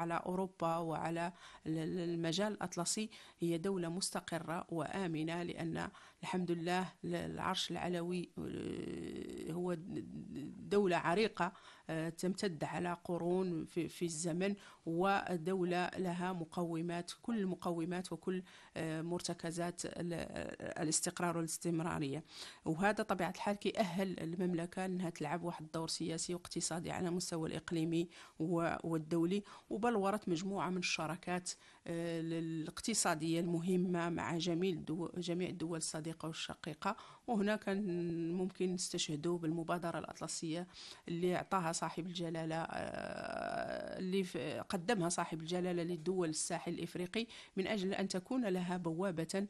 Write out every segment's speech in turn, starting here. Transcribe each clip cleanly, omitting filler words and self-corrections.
على أوروبا وعلى المجال الأطلسي هي دولة مستقرة وآمنة، لأن الحمد لله العرش العلوي هو دولة عريقة تمتد على قرون في الزمن، ودولة لها مقومات، كل المقومات وكل مرتكزات الاستقرار والاستمرارية. وهذا طبيعة الحال كيأهل المملكة أنها تلعب واحد الدور سياسي واقتصادي على المستوى الإقليمي والدولي، وبلورت مجموعة من الشراكات الاقتصادية المهمة مع جميع الدول الصديقة والشقيقة. وهنا كان ممكن نستشهدوا بالمبادرة الأطلسية اللي أعطاها صاحب الجلالة، اللي قدمها صاحب الجلالة للدول الساحل الإفريقي من أجل أن تكون لها بوابة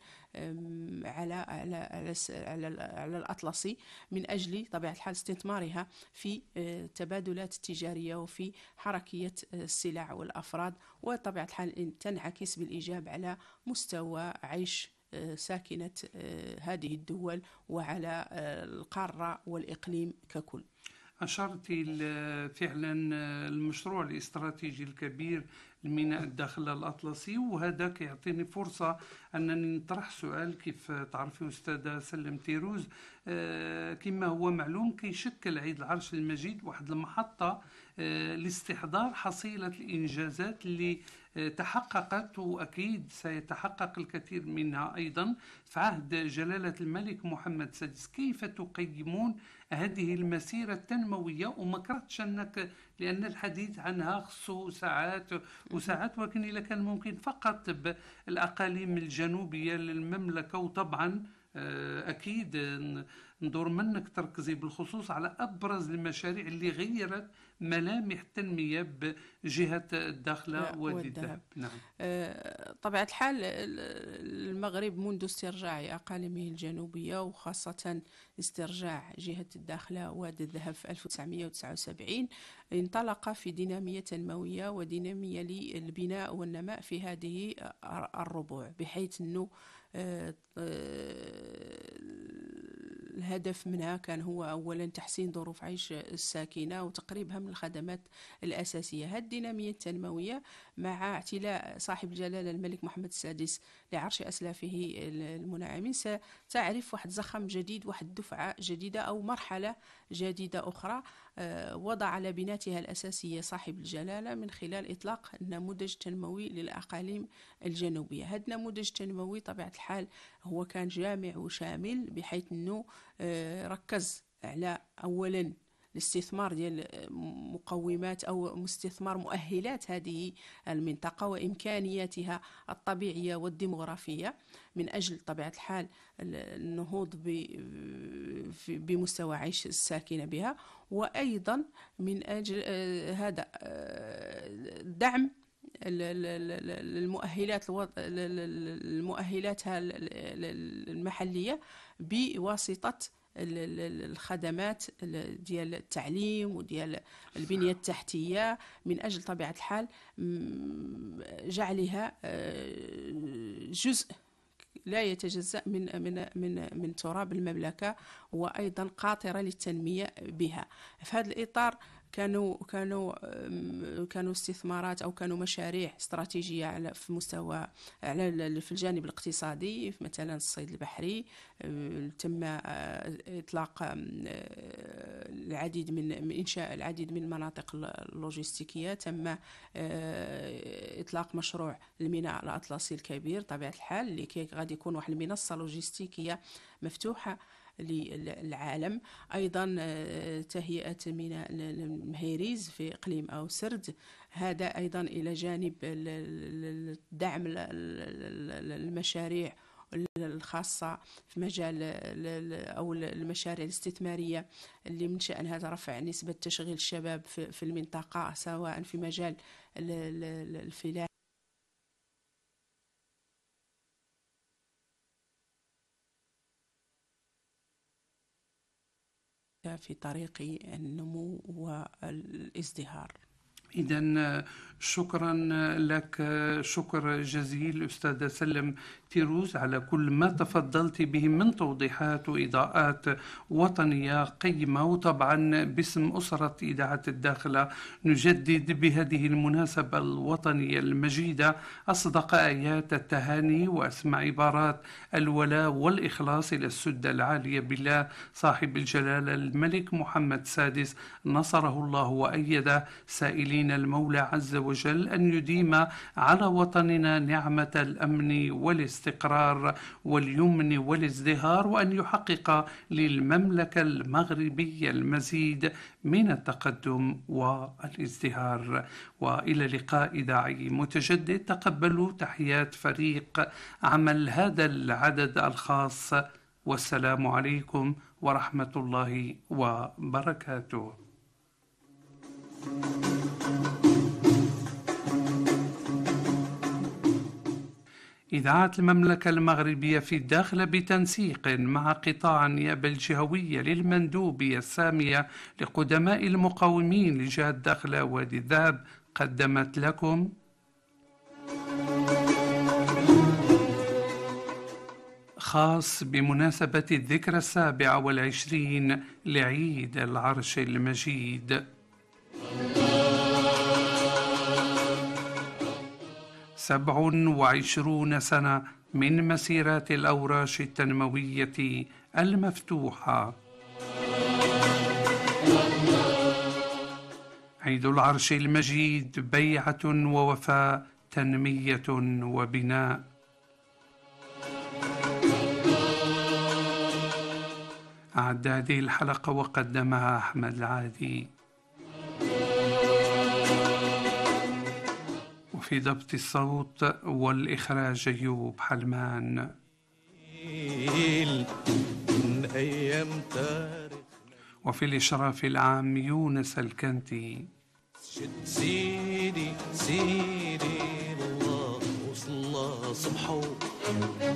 على الأطلسي، من أجل طبيعة الحال استثمارها في التبادلات التجارية وفي حركية السلع والأفراد، وطبيعة الحال تنعكس بالإيجاب على مستوى عيش ساكنة هذه الدول وعلى القارة والإقليم ككل. أشرت فعلا المشروع الاستراتيجي الكبير لميناء الداخلة الأطلسي، وهذا يعطيني فرصة أنني نطرح سؤال. كيف تعرفي أستاذة سلم تيروز، كما هو معلوم كيشكل عيد العرش المجيد واحد المحطة لاستحضار حصيلة الإنجازات اللي تحققت، وأكيد سيتحقق الكثير منها أيضا في عهد جلالة الملك محمد السادس. كيف تقيمون هذه المسيرة التنموية؟ وما كرهتش أنك، لأن الحديث عنها خصو ساعات وساعات، ولكن إذا كان ممكن فقط بالأقاليم الجنوبية للمملكة. وطبعا أكيد ندور منك تركزي بالخصوص على أبرز المشاريع اللي غيرت ملامح التنمية بجهة الداخلة وادي الذهب. نعم. طبيعة الحال المغرب منذ استرجاع أقاليمه الجنوبية، وخاصة استرجاع جهة الداخلة وادي الذهب في 1979، انطلق في دينامية تنموية ودينامية للبناء والنماء في هذه الربوع، بحيث أنه الهدف منها كان هو أولا تحسين ظروف عيش الساكنة وتقريبها من الخدمات الأساسية. هذه الدينامية التنموية مع اعتلاء صاحب الجلالة الملك محمد السادس لعرش أسلافه المنعمين ستعرف واحد زخم جديد، واحد دفعة جديدة أو مرحلة جديدة أخرى وضع على بناتها الأساسية صاحب الجلالة من خلال إطلاق نموذج تنموي للأقاليم الجنوبية. هذا النموذج التنموي طبيعة الحال هو كان جامع وشامل، بحيث أنه ركز على أولا الاستثمار ديال مقومات أو استثمار مؤهلات هذه المنطقة وإمكانياتها الطبيعية والديمغرافية، من أجل طبيعة الحال النهوض بمستوى عيش الساكنة بها، وأيضا من أجل هذا دعم المؤهلات المحلية بواسطة الخدمات ديال التعليم وديال البنية التحتية، من أجل طبيعة الحال جعلها جزء لا يتجزأ من تراب المملكة، وأيضا قاطرة للتنمية بها. في هذا الإطار كانوا استثمارات أو كانوا مشاريع استراتيجية في مستوى في الجانب الاقتصادي، مثلا الصيد البحري، تم إطلاق العديد من إنشاء العديد من المناطق اللوجستيكية، تم إطلاق مشروع الميناء الأطلسي الكبير طبيعة الحال اللي غادي يكون واحد المنصة لوجستيكية مفتوحة للعالم. أيضا تهيئة ميناء المهيريز في إقليم أو سرد، هذا أيضا إلى جانب دعم المشاريع الخاصة في مجال أو المشاريع الاستثمارية اللي من شأنها رفع نسبة تشغيل الشباب في المنطقة، سواء في مجال الفلاحة في طريق النمو والازدهار. إذن شكرا لك، شكر جزيل أستاذة سلم فيروز على كل ما تفضلت به من توضيحات وإضاءات وطنية قيمة. وطبعا باسم أسرة إذاعة الداخلة نجدد بهذه المناسبة الوطنية المجيدة أصدق آيات التهاني وأسمى عبارات الولاء والإخلاص إلى السدة العالية بالله صاحب الجلالة الملك محمد السادس نصره الله وأيده، سائلين المولى عز وجل أن يديم على وطننا نعمة الأمن والاستقرار واليمن والازدهار، وأن يحقق للمملكة المغربية المزيد من التقدم والازدهار. وإلى لقاء إذاعي متجدد. تقبلوا تحيات فريق عمل هذا العدد الخاص، والسلام عليكم ورحمة الله وبركاته. إذاعة المملكة المغربية في الداخل بتنسيق مع قطاع النيابة الجهوية للمندوبية السامية لقدماء المقاومين لجهة داخلة وادي الذهب قدمت لكم خاص بمناسبة الذكرى 27 لعيد العرش المجيد. 27 سنة من مسيرات الأوراش التنموية المفتوحة. عيد العرش المجيد بيعة ووفاء، تنمية وبناء. أعد هذه الحلقة وقدمها أحمد العادي، وفي ضبط الصوت والإخراج أيوب حلمان. وفي الإشراف العام يونس الكنتي. سيدي الله وصلى صبحه